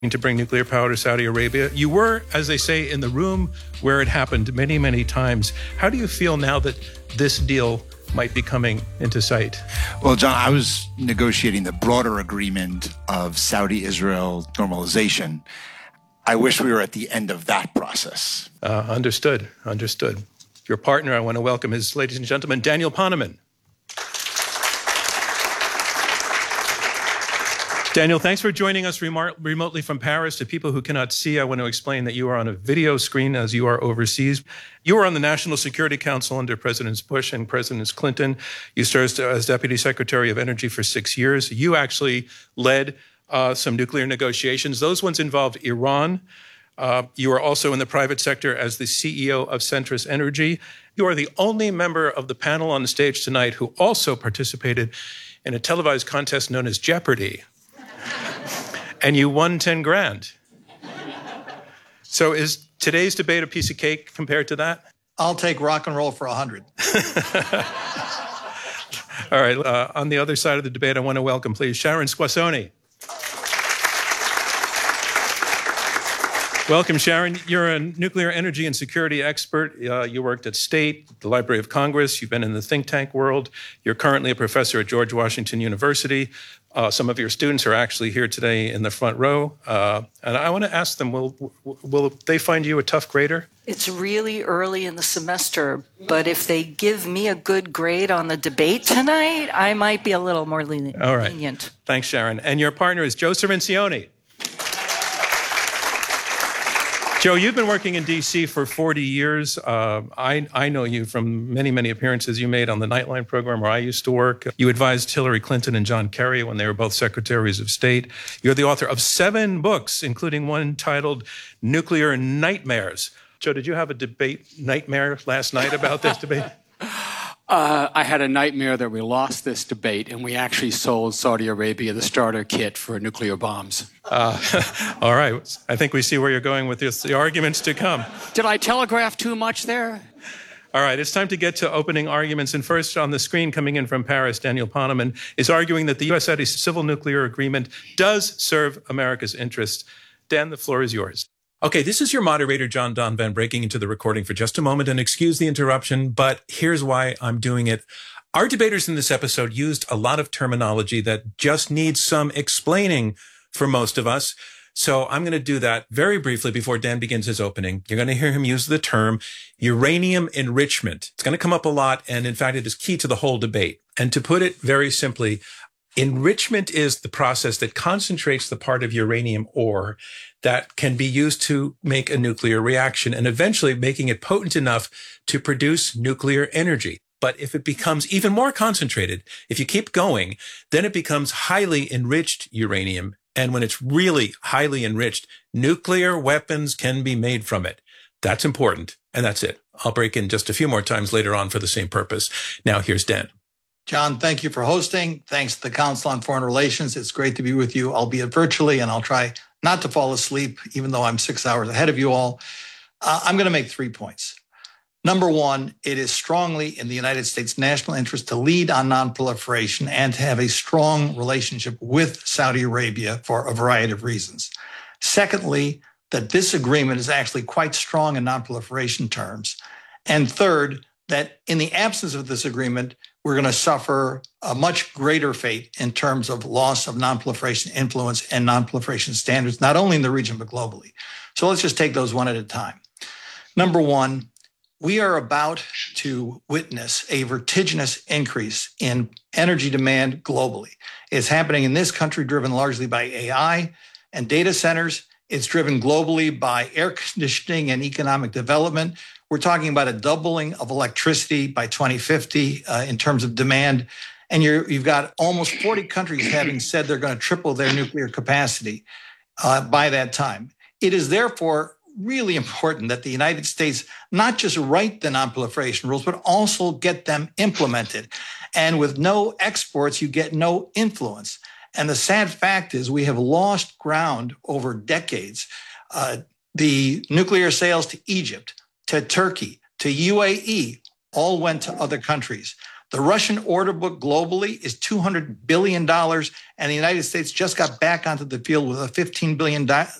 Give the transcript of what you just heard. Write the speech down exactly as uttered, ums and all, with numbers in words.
to bring nuclear power to Saudi Arabia. You were, as they say, in the room where it happened many, many times. How do you feel now that this deal might be coming into sight? Well, John, I was negotiating the broader agreement of Saudi-Israel normalization. I wish we were at the end of that process. Uh, understood, understood. Your partner, I want to welcome is, ladies and gentlemen, Daniel Poneman. Daniel, thanks for joining us remar- remotely from Paris. To people who cannot see, I want to explain that you are on a video screen as you are overseas. You were on the National Security Council under Presidents Bush and Presidents Clinton. You served as Deputy Secretary of Energy for six years. You actually led uh, some nuclear negotiations. Those ones involved Iran. Uh, you are also in the private sector as the C E O of Centrus Energy. You are the only member of the panel on the stage tonight who also participated in a televised contest known as Jeopardy! And you won ten grand. So is today's debate a piece of cake compared to that? I'll take rock and roll for a hundred. All right. Uh, on the other side of the debate, I want to welcome, please, Sharon Squassoni. Welcome, Sharon. You're a nuclear energy and security expert. Uh, you worked at State, the Library of Congress. You've been in the think tank world. You're currently a professor at George Washington University. Uh, some of your students are actually here today in the front row. Uh, and I want to ask them, will, will they find you a tough grader? It's really early in the semester, but if they give me a good grade on the debate tonight, I might be a little more lenient. All right. Thanks, Sharon. And your partner is Joe Cirincione. Joe, you've been working in D C for forty years. Uh, I, I know you from many, many appearances you made on the Nightline program where I used to work. You advised Hillary Clinton and John Kerry when they were both secretaries of state. You're the author of seven books, including one titled Nuclear Nightmares. Joe, did you have a debate nightmare last night about this debate? Uh, I had a nightmare that we lost this debate and we actually sold Saudi Arabia the starter kit for nuclear bombs. Uh, all right. I think we see where you're going with this, the arguments to come. Did I telegraph too much there? All right. It's time to get to opening arguments. And first on the screen coming in from Paris, Daniel Poneman is arguing that the U S Saudi civil nuclear agreement does serve America's interests. Dan, the floor is yours. Okay, this is your moderator, John Donvan, breaking into the recording for just a moment, and excuse the interruption, but here's why I'm doing it. Our debaters in this episode used a lot of terminology that just needs some explaining for most of us. So I'm going to do that very briefly before Dan begins his opening. You're going to hear him use the term uranium enrichment. It's going to come up a lot, and in fact, it is key to the whole debate. And to put it very simply, enrichment is the process that concentrates the part of uranium ore that can be used to make a nuclear reaction and eventually making it potent enough to produce nuclear energy. But if it becomes even more concentrated, if you keep going, then it becomes highly enriched uranium. And when it's really highly enriched, nuclear weapons can be made from it. That's important. And that's it. I'll break in just a few more times later on for the same purpose. Now here's Dan. John, thank you for hosting. Thanks to the Council on Foreign Relations. It's great to be with you, albeit virtually, and I'll try not to fall asleep, even though I'm six hours ahead of you all. Uh, I'm going to make three points. Number one, it is strongly in the United States' national interest to lead on nonproliferation and to have a strong relationship with Saudi Arabia for a variety of reasons. Secondly, that this agreement is actually quite strong in nonproliferation terms. And third, that in the absence of this agreement, we're going to suffer a much greater fate in terms of loss of nonproliferation influence and nonproliferation standards, not only in the region, but globally. So let's just take those one at a time. Number one, we are about to witness a vertiginous increase in energy demand globally. It's happening in this country, driven largely by A I and data centers. It's driven globally by air conditioning and economic development. We're talking about a doubling of electricity by twenty fifty uh, in terms of demand. And you're, you've got almost forty countries having said they're going to triple their nuclear capacity uh, by that time. It is therefore really important that the United States not just write the nonproliferation rules, but also get them implemented. And with no exports, you get no influence. And the sad fact is we have lost ground over decades. Uh, the nuclear sales to Egypt, to Turkey, to U A E, all went to other countries. The Russian order book globally is two hundred billion dollars, and the United States just got back onto the field with a fifteen billion